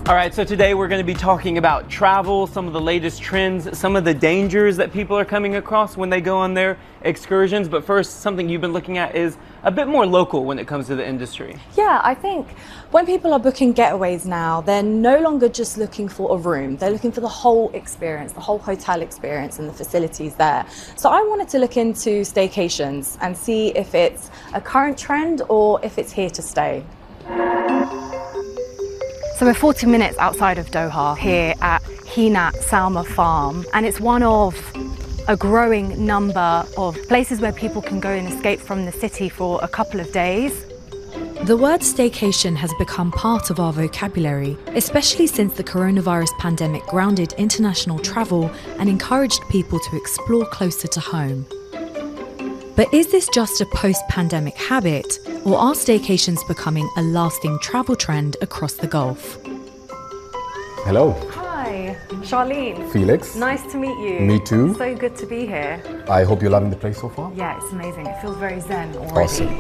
All right, so today we're going to be talking about travel, some of the latest trends, some of the dangers that people are coming across when they go on their excursions. But first, something you've been looking at is a bit more local when it comes to the industry. Yeah, I think when people are booking getaways now, they're no longer just looking for a room. They're looking for the whole experience, the whole hotel experience and the facilities there. So I wanted to look into staycations and see if it's a current trend or if it's here to stay. So we're 40 minutes outside of Doha here at Hinat Salma Farm, and it's one of a growing number of places where people can go and escape from the city for a couple of days. The word staycation has become part of our vocabulary, especially since the coronavirus pandemic grounded international travel and encouraged people to explore closer to home. But is this just a post-pandemic habit, or are staycations becoming a lasting travel trend across the Gulf? Hello. Hi, Charlene. Felix. Nice to meet you. Me too. So good to be here. I hope you're loving the place so far. Yeah, it's amazing. It feels very zen already. Awesome.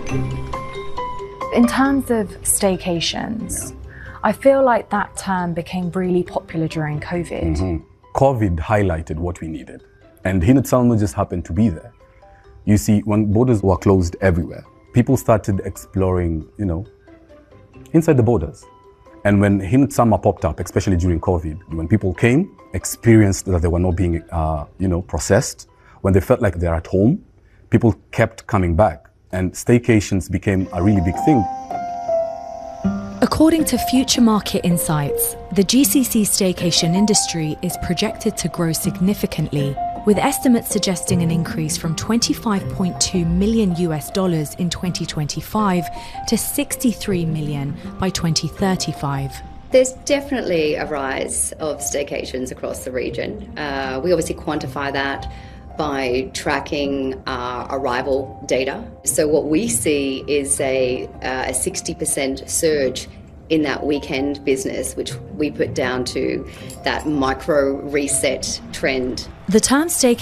In terms of staycations, I feel like that term became really popular during COVID. COVID highlighted what we needed, and Hinat Salma just happened to be there. You see, when borders were closed everywhere, people started exploring, inside the borders. And when Hinat Salma popped up, especially during COVID, when people came, experienced that they were not being, processed, when they felt like they're at home, people kept coming back, and staycations became a really big thing. According to Future Market Insights, the GCC staycation industry is projected to grow significantly, with estimates suggesting an increase from $25.2 million in 2025 to $63 million by 2035. There's definitely a rise of staycations across the region. We obviously quantify that by tracking arrival data. So what we see is a 60% surge in that weekend business, which we put down to that micro reset trend. The term staycation